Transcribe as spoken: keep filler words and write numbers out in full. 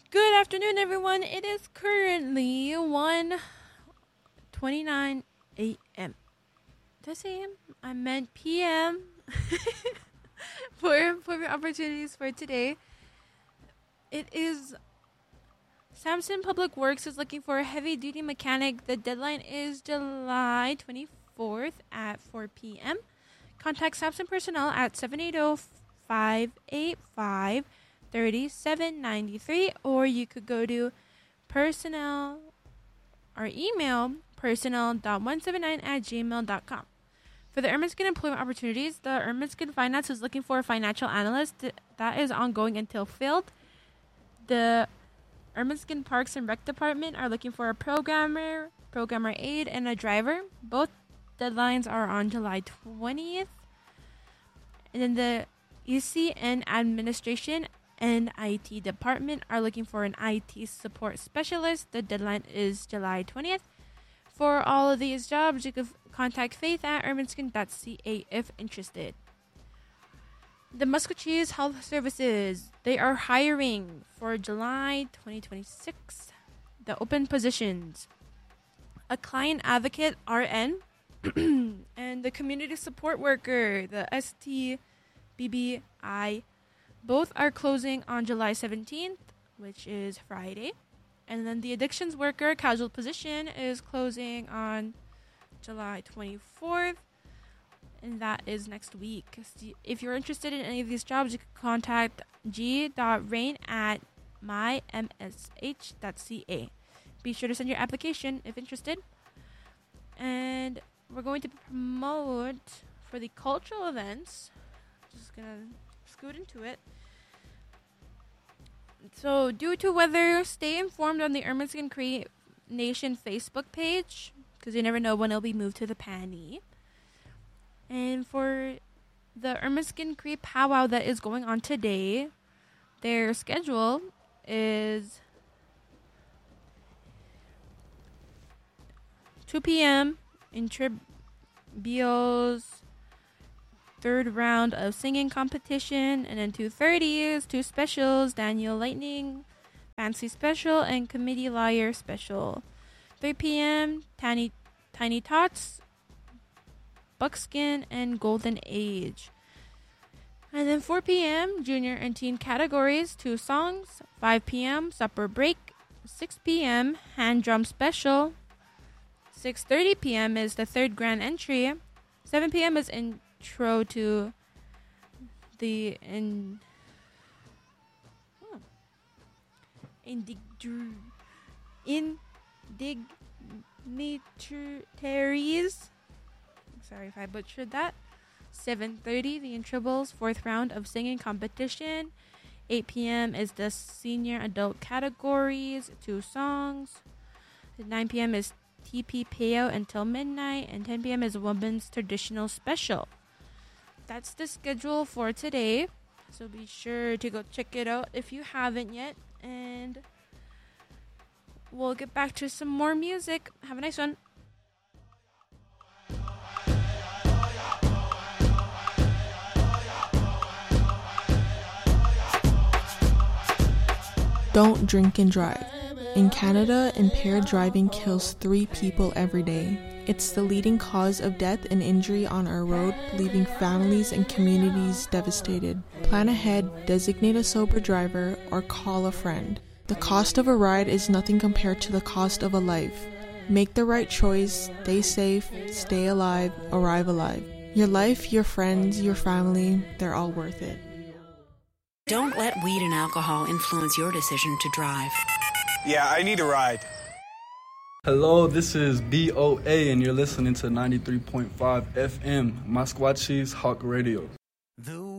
Good afternoon, everyone. It is currently one twenty-nine a.m. Did I say a m? I meant p m for employment opportunities for today. It is Samson Public Works is looking for a heavy-duty mechanic. The deadline is July twenty-fourth at four p.m. Contact Samson personnel at seven eight zero, five eight five, three seven nine three, or you could go to personnel or email personnel dot one seven nine at gmail dot com. For the Ermineskin employment opportunities, the Ermineskin Finance is looking for a financial analyst. That is ongoing until filled. The Ermineskin Parks and Rec Department are looking for a programmer, programmer aide, and a driver. Both deadlines are on July twentieth. And then the E C N Administration and I T Department are looking for an I T support specialist. The deadline is July twentieth. For all of these jobs, you can contact Faith at ermineskin dot c a if interested. The Muscatcheese Health Services, they are hiring for July twenty twenty-six. The open positions: a client advocate, R N, and the community support worker, the S T B B I. Both are closing on July seventeenth, which is Friday. And then the addictions worker, casual position, is closing on July twenty-fourth. And that is next week. If you're interested in any of these jobs, you can contact g dot rain at my m s h dot c a. Be sure to send your application if interested. And we're going to promote for the cultural events. Just going to scoot into it. So, due to weather, stay informed on the Ermineskin Cree Nation Facebook page, because you never know when it'll be moved to the Panny. And for the Ermineskin Cree powwow that is going on today, their schedule is two p.m. in Tribio's third round of singing competition, and then two thirty is two specials: Daniel Lightning Fancy Special and Committee Liar Special. three p.m. Tiny Tiny Tots, Buckskin, and Golden Age. And then four p.m. junior and teen categories, two songs. five p.m. supper break. six p.m. hand drum special. six thirty p.m. is the third grand entry. seven p.m. is intro to the in oh, indig indignitaries. Sorry if I butchered that. seven thirty, the Intribbles, fourth round of singing competition. eight p.m. is the senior adult categories, two songs. nine p.m. is T P payout until midnight, and ten p.m. is women's traditional special. That's the schedule for today, so be sure to go check it out if you haven't yet, and we'll get back to some more music. Have a nice one. Don't drink and drive. In Canada, impaired driving kills three people every day. It's the leading cause of death and injury on our road, leaving families and communities devastated. Plan ahead, designate a sober driver, or call a friend. The cost of a ride is nothing compared to the cost of a life. Make the right choice, stay safe, stay alive, arrive alive. Your life, your friends, your family, they're all worth it. Don't let weed and alcohol influence your decision to drive. Yeah, I need a ride. Hello, this is B O A, and you're listening to ninety-three point five F M, Musquatchee's Hawk Radio. The